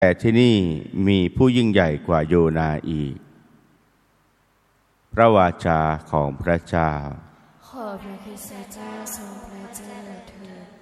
แต่ที่นี่มีผู้ยิ่งใหญ่กว่าโยนาอีกพระวาจาของพระเจ้าขอพระคริสตเจ้าทรงพระเจ้าเถิด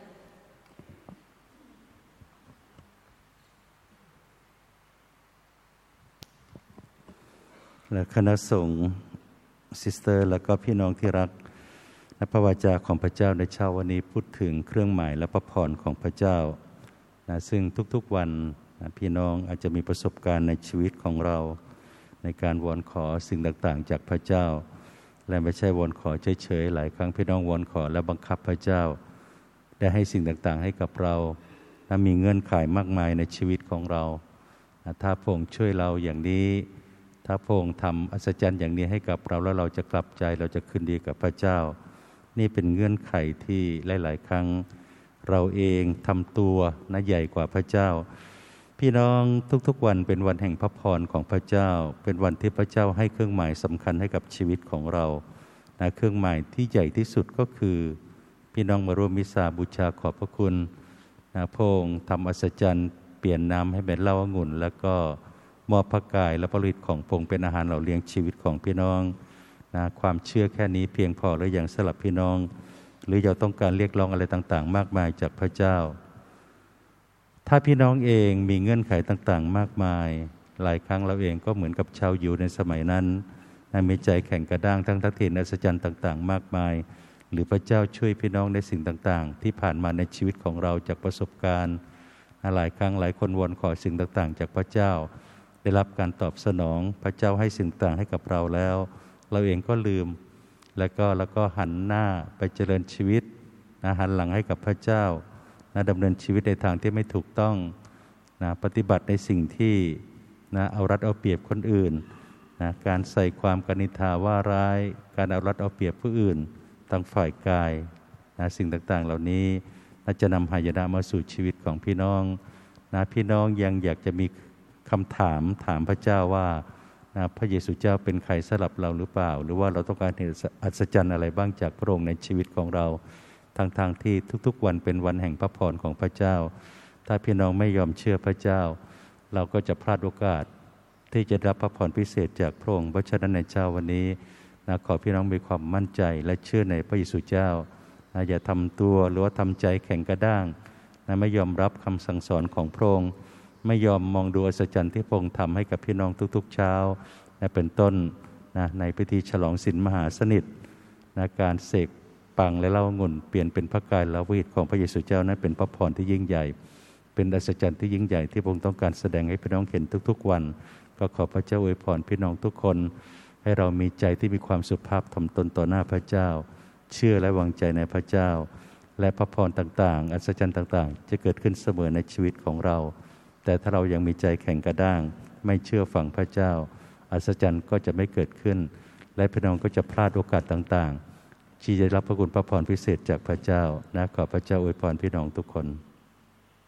และคณะสงฆ์ซิสเตอร์และก็พี่น้องที่รักและพระวาจาของพระเจ้าในเช้าวันนี้พูดถึงเครื่องหมายและพระพรของพระเจ้าซึ่งทุกๆวันพี่น้องอาจจะมีประสบการณ์ในชีวิตของเราในการวอนขอสิ่งต่างๆจากพระเจ้าและไม่ใช่วอนขอเฉยๆหลายครั้งพี่น้องวอนขอและบังคับพระเจ้าได้ให้สิ่งต่างๆให้กับเราและมีเงื่อนไขมากมายในชีวิตของเราถ้าพระองค์ช่วยเราอย่างนี้ถ้าพระองค์ทำอัศจรรย์อย่างนี้ให้กับเราแล้วเราจะกลับใจเราจะคืนดีกับพระเจ้านี่เป็นเงื่อนไขที่หลายๆครั้งเราเองทำตัวใหญ่กว่าพระเจ้าพี่น้องทุกๆวันเป็นวันแห่งพระพรของพระเจ้าเป็นวันที่พระเจ้าให้เครื่องหมายสำคัญให้กับชีวิตของเราเครื่องหมายที่ใหญ่ที่สุดก็คือพี่น้องมาร่วมมิสซาบูชาขอบพระคุณพระองค์ทำอัศจรรย์เปลี่ยนน้ำให้เป็นเหล้าองุ่นแล้วก็มอบพระกายและพระฤทธิ์ของพระองค์เป็นอาหารหล่อเลี้ยงชีวิตของพี่น้องความเชื่อแค่นี้เพียงพอหรือยังสำหรับพี่น้องหรือเราต้องการเรียกร้องอะไรต่างๆมากมายจากพระเจ้าถ้าพี่น้องเองมีเงื่อนไขต่างๆมากมายหลายครั้งเราเองก็เหมือนกับชาวยิวในสมัยนั้นมีใจแข็งกระด้างทั้งทักษิณอัศจรรย์ต่างๆมากมายหรือพระเจ้าช่วยพี่น้องในสิ่งต่างๆที่ผ่านมาในชีวิตของเราจากประสบการณ์หลายครั้งหลายคนวอนขอสิ่งต่างๆจากพระเจ้าได้รับการตอบสนองพระเจ้าให้สิ่งต่างให้กับเราแล้วเราเองก็ลืมแล้วก็หันหน้าไปเจริญชีวิตหันหลังให้กับพระเจ้าดำเนินชีวิตในทางที่ไม่ถูกต้องปฏิบัติในสิ่งที่เอารัดเอาเปรียบคนอื่นการใส่ความกนิษฐาว่าร้ายการเอารัดเอาเปรียบผู้อื่นทางฝ่ายกายสิ่งต่างๆเหล่านี้จะนำหายนะมาสู่ชีวิตของพี่น้องพี่น้องยังอยากจะมีคำถามพระเจ้าว่าพระเยซูเจ้าเป็นใครสำหรับเราหรือเปล่าหรือว่าเราต้องการเห็นอัศจรรย์อะไรบ้างจากพระองค์ในชีวิตของเราทางที่ทุกๆวันเป็นวันแห่งพระพรของพระเจ้าถ้าพี่น้องไม่ยอมเชื่อพระเจ้าเราก็จะพลาดโอกาสที่จะรับพระพรพิเศษจากพระองค์เพราะฉะนั้นในเช้าวันนี้ขอพี่น้องมีความมั่นใจและเชื่อในพระเยซูเจ้าอย่าทำตัวหรือว่าทำใจแข็งกระด้างไม่ยอมรับคำสั่งสอนของพระองค์ไม่ยอมมองดูอัศจรรย์ที่พระองค์ทำให้กับพี่น้องทุกๆเช้าเป็นต้นในพิธีฉลองศีลมหาสนิทการเสกปังและเหล้าองุ่นเปลี่ยนเป็นพระกายและพระฤทธิ์ของพระเยซูเจ้านั้นเป็นพระพรที่ยิ่งใหญ่เป็นอัศจรรย์ที่ยิ่งใหญ่ที่พระองค์ต้องการแสดงให้พี่น้องเห็นทุกๆวันก็ขอพระเจ้าอวยพรพี่น้องทุกคนให้เรามีใจที่มีความสุภาพถ่อมตนต่อหน้าพระเจ้าเชื่อและวางใจในพระเจ้าและพระพรต่างๆอัศจรรย์ต่างๆจะเกิดขึ้นเสมอในชีวิตของเราแต่ถ้าเรายังมีใจแข็งกระด้างไม่เชื่อฟังพระเจ้าอัศจรรย์ก็จะไม่เกิดขึ้นและพี่น้องก็จะพลาดโอกาสต่างๆที่จะรับพระคุณพระพรพิเศษจากพระเจ้าขอพระเจ้าอวยพรพี่น้องทุกคน